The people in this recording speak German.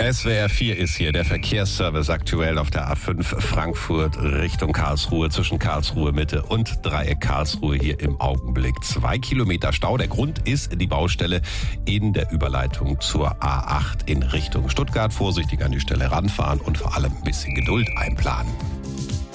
SWR 4 ist hier, der Verkehrsservice aktuell auf der A5 Frankfurt Richtung Karlsruhe, zwischen Karlsruhe Mitte und Dreieck Karlsruhe hier im Augenblick. 2 Kilometer Stau. Der Grund ist die Baustelle in der Überleitung zur A8 in Richtung Stuttgart. Vorsichtig an die Stelle ranfahren und vor allem ein bisschen Geduld einplanen.